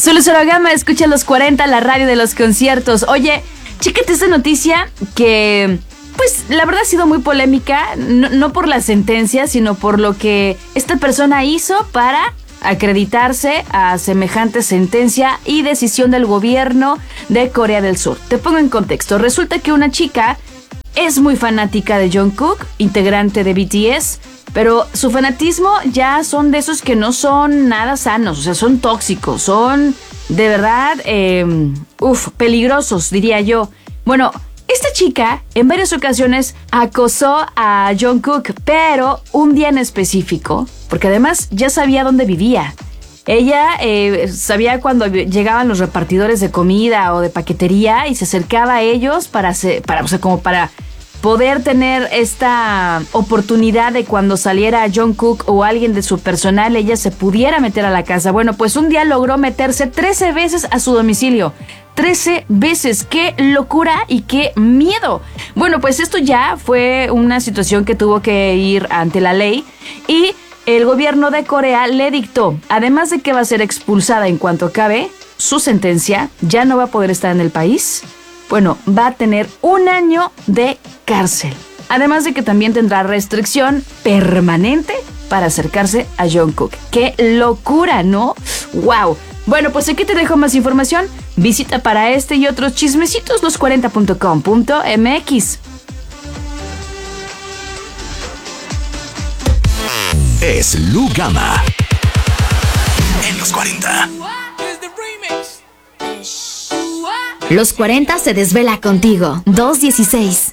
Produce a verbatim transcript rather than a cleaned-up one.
Soy Lucero Gama, escucha los cuarenta, la radio de los conciertos. Oye, chécate esta noticia que, pues, la verdad ha sido muy polémica, no, no por la sentencia, sino por lo que esta persona hizo para acreditarse a semejante sentencia y decisión del gobierno de Corea del Sur. Te pongo en contexto. Resulta que una chica es muy fanática de Jungkook, integrante de B T S, pero su fanatismo ya son de esos que no son nada sanos, o sea, son tóxicos, son de verdad, eh, uf, peligrosos, diría yo. Bueno, esta chica en varias ocasiones acosó a Jungkook, pero un día en específico, porque además ya sabía dónde vivía. Ella eh, sabía cuando llegaban los repartidores de comida o de paquetería y se acercaba a ellos para, hacer, para o sea, como para poder tener esta oportunidad de cuando saliera Jungkook o alguien de su personal, ella se pudiera meter a la casa. Bueno, pues un día logró meterse trece veces a su domicilio. trece veces, qué locura y qué miedo. Bueno, pues esto ya fue una situación que tuvo que ir ante la ley y el gobierno de Corea le dictó, además de que va a ser expulsada en cuanto acabe su sentencia, ya no va a poder estar en el país. Bueno, va a tener un año de cárcel. Además de que también tendrá restricción permanente para acercarse a Jungkook. ¡Qué locura!, ¿no? ¡Wow! Bueno, pues aquí te dejo más información. Visita para este y otros chismecitos los cuarenta punto com punto m x. Es Lu Gama en los cuarenta. Los cuarenta se desvela contigo. dos dieciséis.